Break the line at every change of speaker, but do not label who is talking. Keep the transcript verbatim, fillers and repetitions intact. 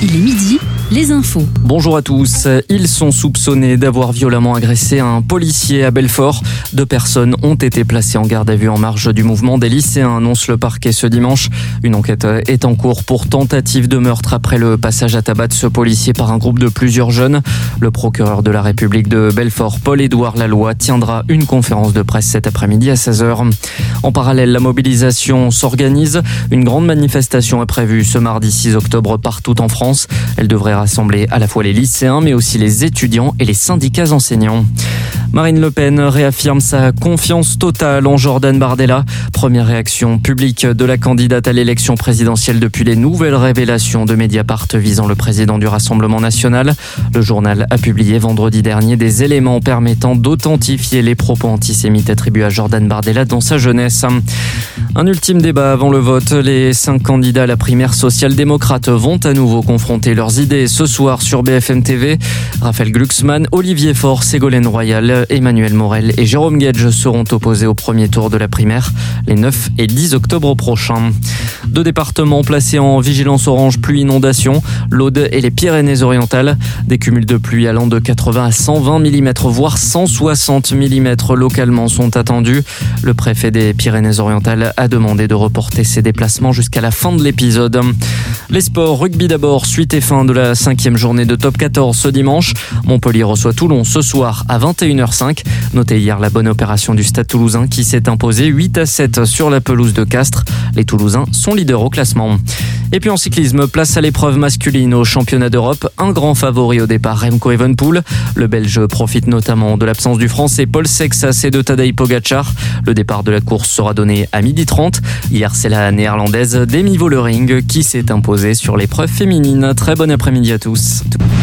Il est midi, les infos.
Bonjour à tous. Ils sont soupçonnés d'avoir violemment agressé un policier à Belfort. Deux personnes ont été placées en garde à vue en marge du mouvement des lycéens, annonce le parquet ce dimanche. Une enquête est en cours pour tentative de meurtre après le passage à tabac de ce policier par un groupe de plusieurs jeunes. Le procureur de la République de Belfort, Paul-Édouard Laloy, tiendra une conférence de presse cet après-midi à seize heures. En parallèle, la mobilisation s'organise. Une grande manifestation est prévue ce mardi six octobre partout en France. Elle devrait rassembler à la fois les lycéens mais aussi les étudiants et les syndicats enseignants. Marine Le Pen réaffirme sa confiance totale en Jordan Bardella. Première réaction publique de la candidate à l'élection présidentielle depuis les nouvelles révélations de Mediapart visant le président du Rassemblement national. Le journal a publié vendredi dernier des éléments permettant d'authentifier les propos antisémites attribués à Jordan Bardella dans sa jeunesse. Un ultime débat avant le vote. Les cinq candidats à la primaire social-démocrate vont à nouveau confronter leurs idées ce soir sur B F M T V. Raphaël Glucksmann, Olivier Faure, Ségolène Royal, Emmanuel Morel et Jérôme Guedj seront opposés au premier tour de la primaire les neuf et dix octobre prochains. Deux départements placés en vigilance orange pluie inondation, l'Aude et les Pyrénées-Orientales. Des cumuls de pluie allant de quatre-vingts à cent vingt millimètres, voire cent soixante millimètres localement sont attendus. Le préfet des Pyrénées-Orientales a demandé de reporter ses déplacements jusqu'à la fin de l'épisode. Les sports, rugby d'abord, suite et fin de la cinquième journée de top quatorze ce dimanche. Montpellier reçoit Toulon ce soir à vingt et une heures cinq. Notez hier la bonne opération du Stade Toulousain qui s'est imposé huit à sept sur la pelouse de Castres. Les Toulousains sont leaders au classement. Et puis en cyclisme, place à l'épreuve masculine au championnat d'Europe. Un grand favori au départ, Remco Evenepoel. Le Belge profite notamment de l'absence du Français Paul Sexas et de Tadej Pogacar. Le départ de la course sera donné à midi trente. Hier, c'est la néerlandaise Demi Vollering qui s'est imposée sur l'épreuve féminine. Très bon après-midi à tous.